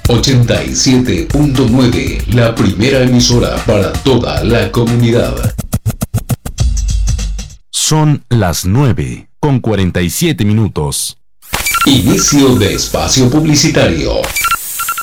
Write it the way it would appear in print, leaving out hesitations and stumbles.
87.9, la primera emisora para toda la comunidad. Son las 9:47 minutos. Inicio de espacio publicitario.